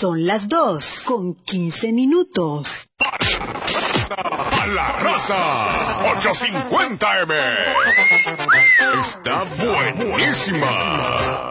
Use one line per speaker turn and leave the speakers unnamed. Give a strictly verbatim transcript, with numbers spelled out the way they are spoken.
Son las dos con quince minutos.
¡A la raza! ochocientos cincuenta eme. Está buenísima.